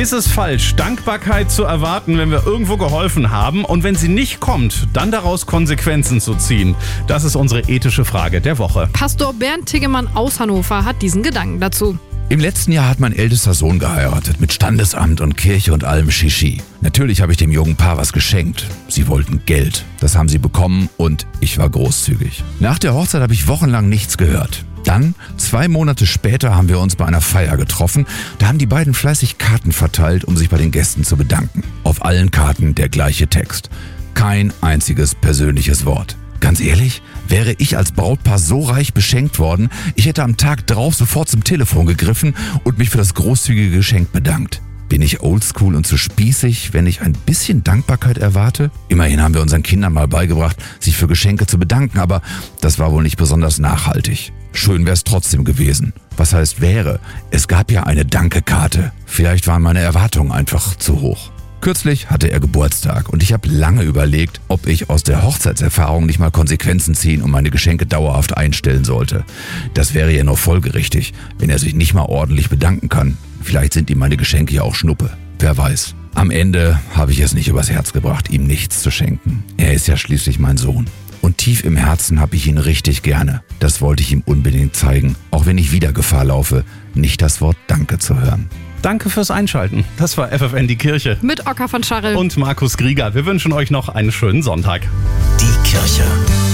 Ist es falsch, Dankbarkeit zu erwarten, wenn wir irgendwo geholfen haben und wenn sie nicht kommt, dann daraus Konsequenzen zu ziehen? Das ist unsere ethische Frage der Woche. Pastor Bernd Tiggemann aus Hannover hat diesen Gedanken dazu. Im letzten Jahr hat mein ältester Sohn geheiratet, mit Standesamt und Kirche und allem Shishi. Natürlich habe ich dem jungen Paar was geschenkt. Sie wollten Geld. Das haben sie bekommen und ich war großzügig. Nach der Hochzeit habe ich wochenlang nichts gehört. Dann, 2 Monate später, haben wir uns bei einer Feier getroffen. Da haben die beiden fleißig Karten verteilt, um sich bei den Gästen zu bedanken. Auf allen Karten der gleiche Text. Kein einziges persönliches Wort. Ganz ehrlich, wäre ich als Brautpaar so reich beschenkt worden, ich hätte am Tag drauf sofort zum Telefon gegriffen und mich für das großzügige Geschenk bedankt. Bin ich oldschool und zu spießig, wenn ich ein bisschen Dankbarkeit erwarte? Immerhin haben wir unseren Kindern mal beigebracht, sich für Geschenke zu bedanken, aber das war wohl nicht besonders nachhaltig. Schön wäre es trotzdem gewesen. Was heißt wäre? Es gab ja eine Dankekarte. Vielleicht waren meine Erwartungen einfach zu hoch. Kürzlich hatte er Geburtstag und ich habe lange überlegt, ob ich aus der Hochzeitserfahrung nicht mal Konsequenzen ziehen und meine Geschenke dauerhaft einstellen sollte. Das wäre ja nur folgerichtig, wenn er sich nicht mal ordentlich bedanken kann. Vielleicht sind ihm meine Geschenke ja auch Schnuppe. Wer weiß. Am Ende habe ich es nicht übers Herz gebracht, ihm nichts zu schenken. Er ist ja schließlich mein Sohn. Und tief im Herzen habe ich ihn richtig gerne. Das wollte ich ihm unbedingt zeigen, auch wenn ich wieder Gefahr laufe, nicht das Wort Danke zu hören. Danke fürs Einschalten. Das war FFN die Kirche. Mit Ocker von Scharrel Und Markus Grieger. Wir wünschen euch noch einen schönen Sonntag. Die Kirche